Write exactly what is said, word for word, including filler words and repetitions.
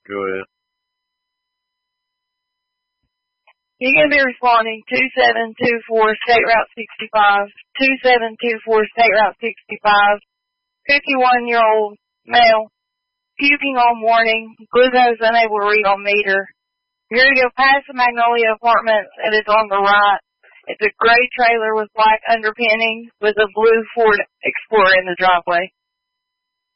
Go ahead. You're going to be responding two seven two four State Route sixty-five, two seven two four State Route sixty-five, fifty-one-year-old male, puking all morning, glucose unable to read on meter. You're going to go past the Magnolia Apartments, and it's on the right. It's a gray trailer with black underpinning with a blue Ford Explorer in the driveway.